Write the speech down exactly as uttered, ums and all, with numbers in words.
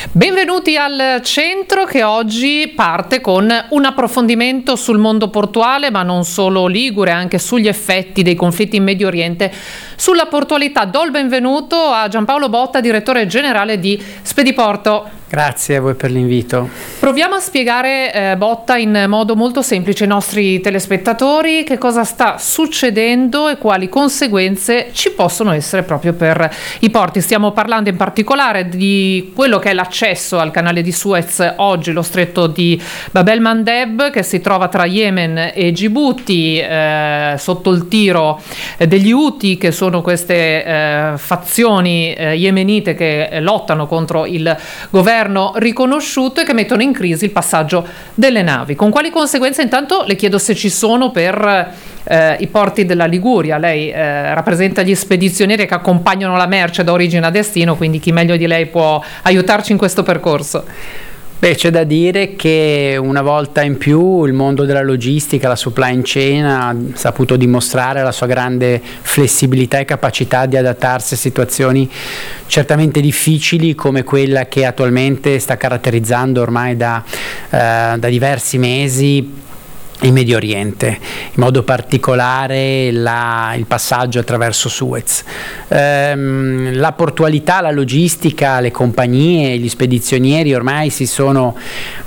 Benvenuti al centro, che oggi parte con un approfondimento sul mondo portuale, ma non solo ligure, anche sugli effetti dei conflitti in Medio Oriente sulla portualità. Do il benvenuto a Giampaolo Botta, direttore generale di Spediporto. Grazie a voi per l'invito. Proviamo a spiegare, eh, Botta, in modo molto semplice ai nostri telespettatori che cosa sta succedendo e quali conseguenze ci possono essere proprio per i porti. Stiamo parlando in particolare di quello che è l'accesso al canale di Suez oggi, lo stretto di Bab el-Mandeb, che si trova tra Yemen e Djibouti, eh, sotto il tiro eh, degli Houthi, che sono queste eh, fazioni eh, yemenite che eh, lottano contro il governo riconosciuto e che mettono in crisi il passaggio delle navi. Con quali conseguenze? Intanto le chiedo se ci sono per eh, i porti della Liguria. Lei eh, rappresenta gli spedizionieri che accompagnano la merce da origine a destino, quindi chi meglio di lei può aiutarci in questo percorso? Beh, c'è da dire che una volta in più il mondo della logistica, la supply chain, ha saputo dimostrare la sua grande flessibilità e capacità di adattarsi a situazioni certamente difficili come quella che attualmente sta caratterizzando ormai da, eh, da diversi mesi in Medio Oriente, in modo particolare la, il passaggio attraverso Suez. Ehm, la portualità, la logistica, le compagnie, gli spedizionieri ormai si sono